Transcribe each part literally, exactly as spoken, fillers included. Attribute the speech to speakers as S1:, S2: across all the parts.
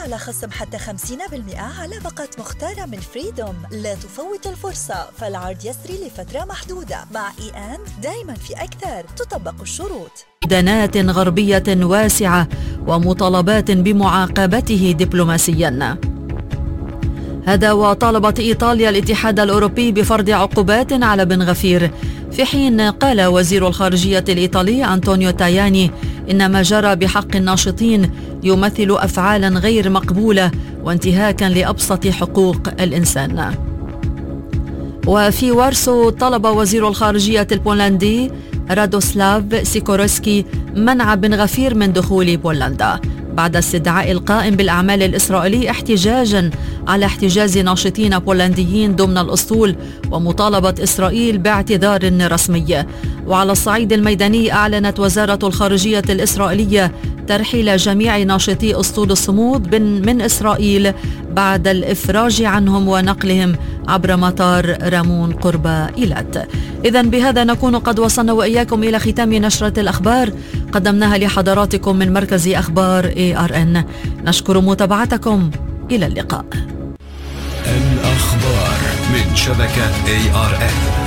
S1: على خصم حتى خمسين بالمئة على باقة مختارة من فريدوم. لا تفوت الفرصة، فالعرض يسري لفترة محدودة. مع إي أند دايما في أكثر، تطبق الشروط.
S2: دنات غربية واسعة ومطالبات بمعاقبته دبلوماسيا. هذا وطالبت إيطاليا الاتحاد الأوروبي بفرض عقوبات على بن غفير، في حين قال وزير الخارجية الإيطالي أنطونيو تاياني إن ما جرى بحق الناشطين يمثل أفعالا غير مقبولة وانتهاكا لأبسط حقوق الإنسان. وفي وارسو طلب وزير الخارجية البولندي رادوسلاف سيكورسكي منع بن غفير من دخول بولندا بعد استدعاء القائم بالأعمال الإسرائيلي احتجاجا على احتجاز ناشطين بولنديين ضمن الأسطول ومطالبة إسرائيل باعتذار رسمي. وعلى الصعيد الميداني أعلنت وزارة الخارجية الإسرائيلية ترحيل جميع ناشطي أسطول الصمود من إسرائيل بعد الإفراج عنهم ونقلهم عبر مطار رامون قرب إيلات. إذن بهذا نكون قد وصلنا وإياكم إلى ختام نشرة الأخبار قدمناها لحضراتكم من مركز أخبار إيه آر إن. نشكر متابعتكم، إلى اللقاء.
S3: الأخبار من شبكة إيه آر إن.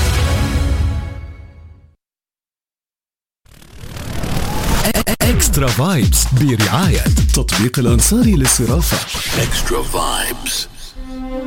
S3: إكسترا فايبس برعاية تطبيق الأنصاري للصرافة. إكسترا فايبس.